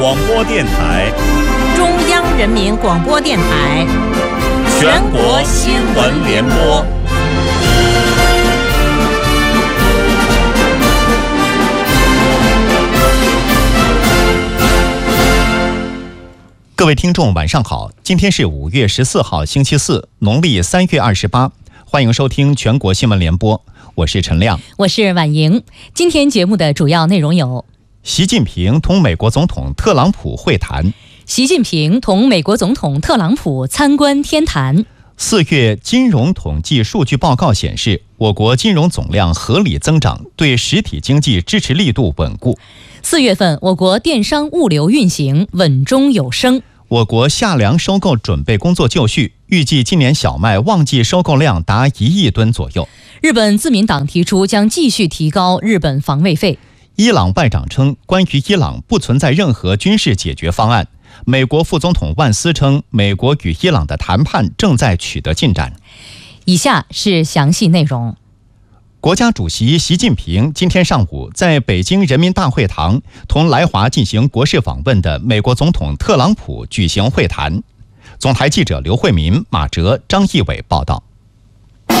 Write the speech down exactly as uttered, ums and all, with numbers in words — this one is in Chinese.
广播电台， 中央人民广播电台， 全国新闻联播。各位听众，晚上好！今天是五月十四号，星期四，农历三月二十八。欢迎收听全国新闻联播，我是陈亮， 我是婉莹。今天节目的主要内容有： 习近平同美国总统特朗普会谈； 习近平同美国总统特朗普参观天坛； 四月金融统计数据报告显示，我国金融总量合理增长，对实体经济支持力度稳固； 四月份，我国电商物流运行稳中有升。 我国夏粮收购准备工作就绪，预计今年小麦旺季收购量达一亿吨左右。 日本自民党提出将继续提高日本防卫费。 伊朗外长称，关于伊朗不存在任何军事解决方案。美国副总统万斯称，美国与伊朗的谈判正在取得进展。 以下是详细内容。 国家主席习近平今天上午在北京人民大会堂同来华进行国事访问的美国总统特朗普举行会谈。总台记者刘慧民、马哲、张义伟报道。